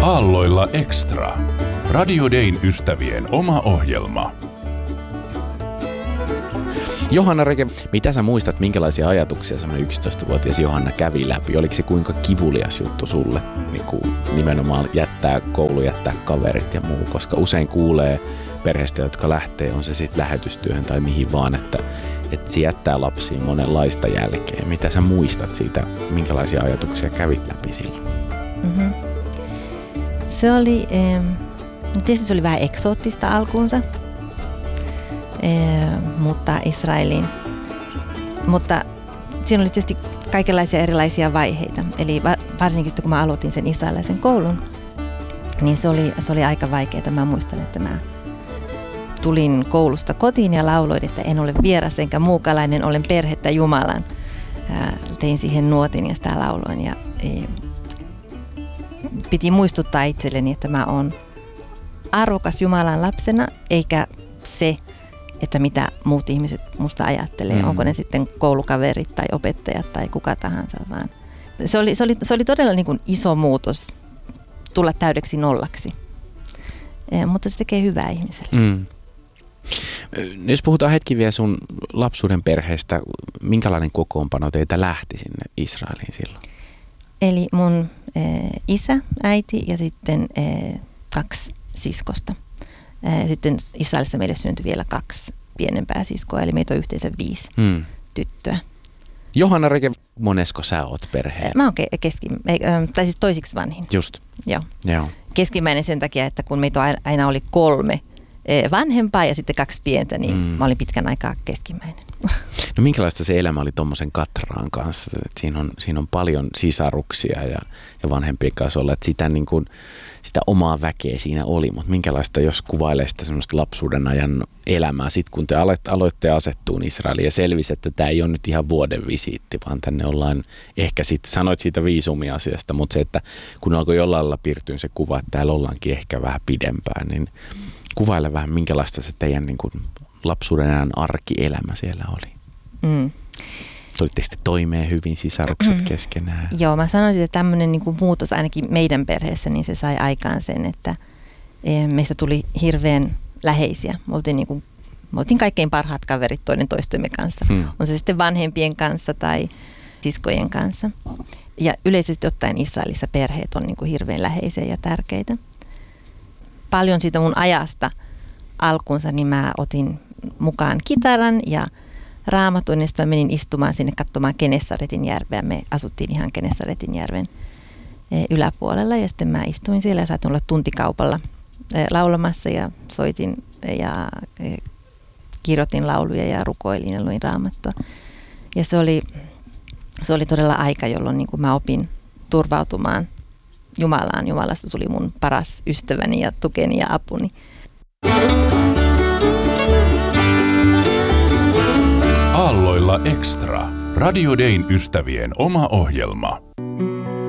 Aalloilla Extra. Radio Dayn ystävien oma ohjelma. Johanna Reke, mitä sä muistat, minkälaisia ajatuksia semmoinen 11-vuotias Johanna kävi läpi? Oliko se kuinka kivulias juttu sulle niin nimenomaan jättää koulu, jättää kaverit ja muu? Koska usein kuulee perheistä, jotka lähtee, on se sitten lähetystyöhön tai mihin vaan, että se jättää lapsiin monenlaista jälkeen. Mitä sä muistat siitä, minkälaisia ajatuksia kävit läpi silloin? Mm-hmm. Se oli, tietysti se oli vähän eksoottista alkuunsa, mutta Israeliin. Mutta siinä oli tietysti kaikenlaisia erilaisia vaiheita. Eli varsinkin kun mä aloitin sen israelilaisen koulun, niin se oli aika vaikeaa. Mä muistan, että mä tulin koulusta kotiin ja lauloin, että en ole vieras enkä muukalainen, olen perhettä Jumalan. Tein siihen nuotin ja sitä lauloin. Ja piti muistuttaa itselleni, että mä oon arvokas Jumalan lapsena, eikä se, että mitä muut ihmiset musta ajattelee. Onko ne sitten koulukaverit tai opettajat tai kuka tahansa, vaan se oli todella niin kuin iso muutos tulla täydeksi nollaksi. Mutta se tekee hyvää ihmiselle. Jos puhutaan hetki vielä sun lapsuuden perheestä, minkälainen kokoonpano teitä lähti sinne Israeliin silloin? Eli mun isä, äiti ja sitten 2 siskosta. Sitten Israelissa meille syntyi vielä 2 pienempää siskoa, eli meitä on yhteensä 5 tyttöä. Johanna Reke, monesko sä oot perheen? Mä oon siis toisiksi vanhin. Just. Joo. Keskimmäinen sen takia, että kun meitä aina oli 3 vanhempaa ja sitten 2 pientä, niin mä olin pitkän aikaa keskimmäinen. No minkälaista se elämä oli tommosen Katraan kanssa? Siinä on paljon sisaruksia ja vanhempien kanssa olla, että sitä omaa väkeä siinä oli, mutta minkälaista, jos kuvailee sitä semmoista lapsuuden ajan elämää, sitten kun te aloitte asettuun Israeliin ja selvisi, että tämä ei ole nyt ihan vuoden visiitti, vaan tänne ollaan ehkä sitten, sanoit siitä viisumiasiasta, mutta se, että kun alkoi jollain lailla piirtyä se kuva, että täällä ollaankin ehkä vähän pidempään, niin kuvaile vähän, minkälaista se teidän niin kuin lapsuuden ajan arkielämä siellä oli. Tulitte sitten toimeen hyvin sisarukset keskenään? Joo, mä sanoisin, että tämmöinen niin kuin muutos ainakin meidän perheessä, niin se sai aikaan sen, että meistä tuli hirveän läheisiä. Me oltiin kaikkein parhaat kaverit toinen toistemme kanssa. On se sitten vanhempien kanssa tai siskojen kanssa. Ja yleisesti ottaen Israelissa perheet on niin kuin hirveän läheisiä ja tärkeitä. Paljon siitä mun ajasta alkuunsa, niin mä otin mukaan kitaran ja Raamatun, ja sitten mä menin istumaan sinne katsomaan Genesaretin järveä. Me asuttiin ihan Genesaretin järven yläpuolella, ja sitten mä istuin siellä ja saatin olla tuntikaupalla laulamassa ja soitin ja kirjoitin lauluja ja rukoilin ja luin Raamattua. Ja se oli todella aika, jolloin niin kuin mä opin turvautumaan Jumalaan. Jumalasta tuli mun paras ystäväni ja tukeni ja apuni. Aalloilla Extra. Radio Dayn ystävien oma ohjelma.